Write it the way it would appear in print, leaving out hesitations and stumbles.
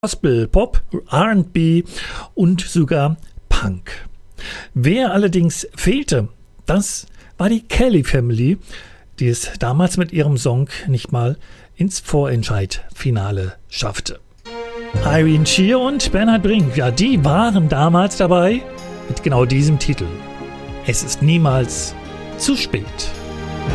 Gospel, Pop, R&B und sogar Punk. Wer allerdings fehlte, das war die Kelly Family, die es damals mit ihrem Song nicht mal ins Vorentscheid-Finale schaffte. Irene Shear und Bernhard Brink, ja, die waren damals dabei mit genau diesem Titel. Es ist niemals zu spät.